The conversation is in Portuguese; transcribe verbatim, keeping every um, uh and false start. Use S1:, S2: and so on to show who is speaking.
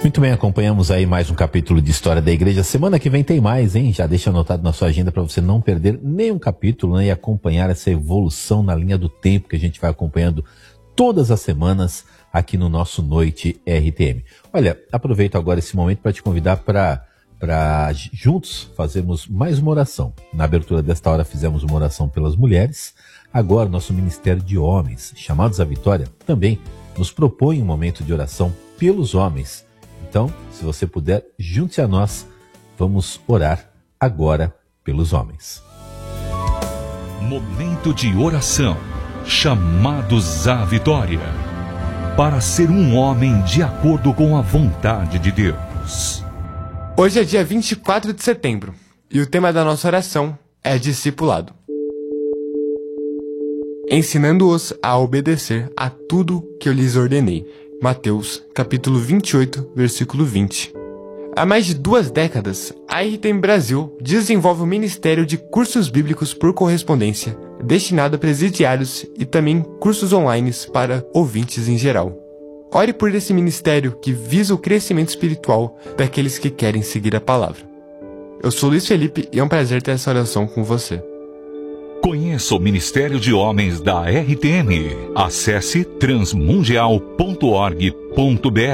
S1: Muito bem, acompanhamos aí mais um capítulo de História da Igreja. Semana que vem tem mais, hein? Já deixa anotado na sua agenda para você não perder nenhum capítulo, né? E acompanhar essa evolução na linha do tempo que a gente vai acompanhando todas as semanas aqui no nosso Noite R T M. Olha, aproveito agora esse momento para te convidar para para juntos fazermos mais uma oração. Na abertura desta hora fizemos uma oração pelas mulheres. Agora nosso Ministério de Homens, chamados à Vitória, também nos propõe um momento de oração pelos homens. Então, se você puder, junte-se a nós. Vamos orar agora pelos homens.
S2: Momento de oração. Chamados à vitória. Para ser um homem de acordo com a vontade de Deus.
S3: Hoje é dia vinte e quatro de setembro e o tema da nossa oração é discipulado. Ensinando-os a obedecer a tudo que eu lhes ordenei. Mateus, capítulo vinte e oito, versículo vinte. Há mais de duas décadas, a R T M Brasil desenvolve um ministério de cursos bíblicos por correspondência, destinado a presidiários e também cursos online para ouvintes em geral. Ore por esse ministério que visa o crescimento espiritual daqueles que querem seguir a palavra. Eu sou Luiz Felipe e é um prazer ter essa oração com você.
S2: Conheça o Ministério de Homens da R T M. Acesse transmundial ponto org ponto br.